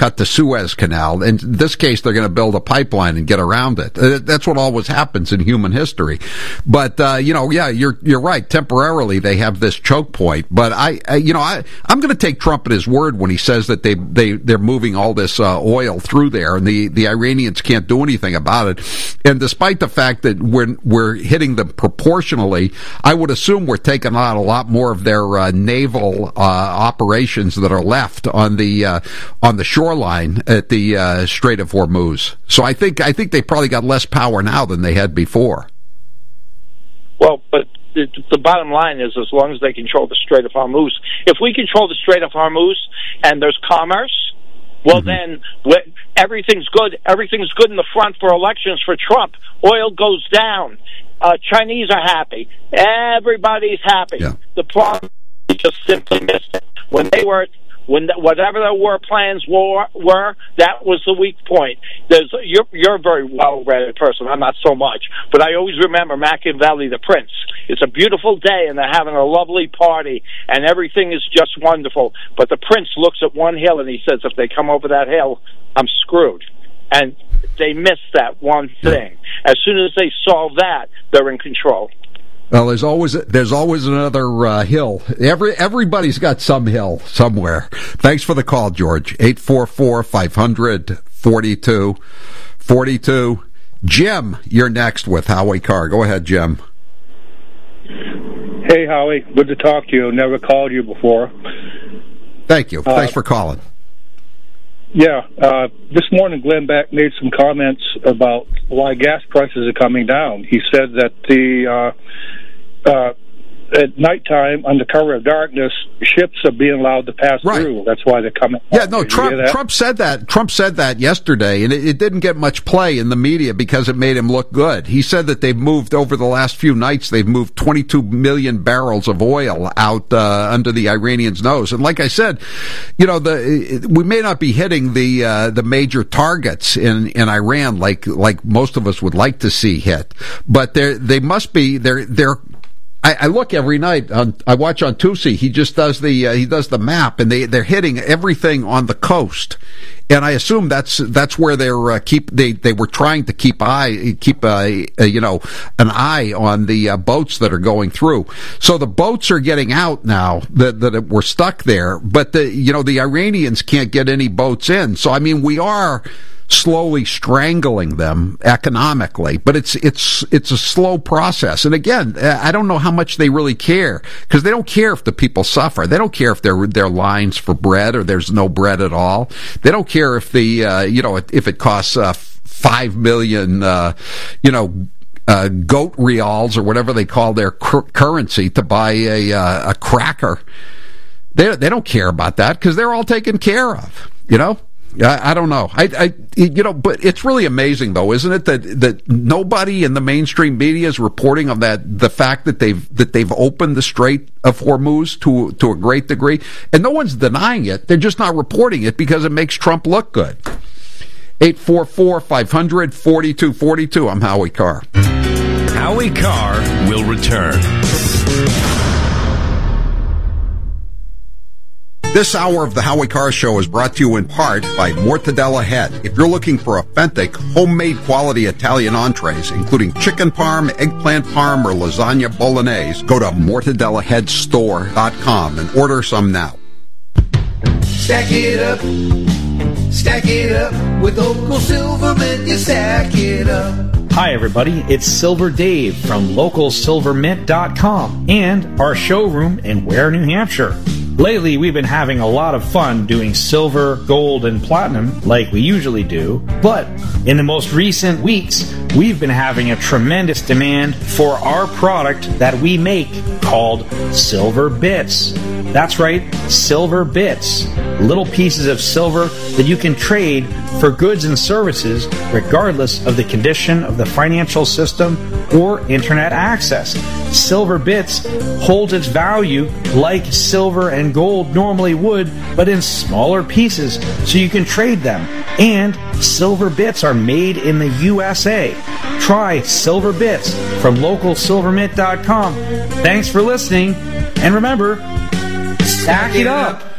cut the Suez Canal. In this case, they're going to build a pipeline and get around it. That's what always happens in human history. But you're right. Temporarily, they have this choke point. But I'm going to take Trump at his word when he says that they're moving all this oil through there, and the Iranians can't do anything about it. And despite the fact that we're hitting them proportionally, I would assume we're taking out a lot more of their naval operations that are left on the shoreline at the Strait of Hormuz. So I think they probably got less power now than they had before. Well, but the bottom line is, as long as they control the Strait of Hormuz, if we control the Strait of Hormuz and there's commerce, well, then everything's good. Everything's good in the front for elections for Trump. Oil goes down. Chinese are happy. Everybody's happy. Yeah. The problem is just simply missed it. Whatever their war plans were, that was the weak point. You're a very well-read person. I'm not so much. But I always remember Machiavelli, the Prince. It's a beautiful day, and they're having a lovely party, and everything is just wonderful. But the Prince looks at one hill, and he says, if they come over that hill, I'm screwed. And they missed that one thing. As soon as they solve that, they're in control. Well, there's always another hill. Everybody's got some hill somewhere. Thanks for the call, George. 844-500-4242. Jim, you're next with Howie Carr. Go ahead, Jim. Hey, Howie. Good to talk to you. Never called you before. Thank you. Thanks for calling. Yeah. This morning, Glenn Beck made some comments about why gas prices are coming down. He said that at nighttime, under cover of darkness, ships are being allowed to pass through. That's why they're coming. Yeah, no, Trump said that. Trump said that yesterday, and it didn't get much play in the media because it made him look good. He said that they've moved, over the last few nights, they've moved 22 million barrels of oil out under the Iranians' nose. And like I said, we may not be hitting the major targets in Iran like most of us would like to see hit, but they must be. I look every night. I watch on Tusi. He just does the map, and they're hitting everything on the coast. And I assume that's where they were trying to keep an eye on the boats that are going through. So the boats are getting out now that were stuck there, but the Iranians can't get any boats in. So I mean, we are slowly strangling them economically, but it's a slow process. And again, I don't know how much they really care, because they don't care if the people suffer. They don't care if there are lines for bread or there's no bread at all. They don't care if if it costs 5 million goat reals or whatever they call their currency to buy a cracker. They don't care about that because they're all taken care of. I don't know. But it's really amazing, though, isn't it, that nobody in the mainstream media is reporting on the fact that they've opened the Strait of Hormuz to a great degree, and no one's denying it. They're just not reporting it because it makes Trump look good. 844-500-4242. I'm Howie Carr. Howie Carr will return. This hour of the Howie Carr Show is brought to you in part by Mortadella Head. If you're looking for authentic, homemade quality Italian entrees, including chicken parm, eggplant parm, or lasagna bolognese, go to mortadellaheadstore.com and order some now. Stack it up with Local Silvermint, you stack it up. Hi everybody, it's Silver Dave from LocalSilverMint.com and our showroom in Ware, New Hampshire. Lately, we've been having a lot of fun doing silver, gold, and platinum like we usually do, but in the most recent weeks, we've been having a tremendous demand for our product that we make called Silver Bits. That's right, Silver Bits. Little pieces of silver that you can trade for goods and services regardless of the condition of the financial system or internet access. Silver Bits holds its value like silver and gold normally would, but in smaller pieces so you can trade them. And Silver Bits are made in the USA. Try Silver Bits from LocalSilverMint.com. Thanks for listening, and remember, stack it up.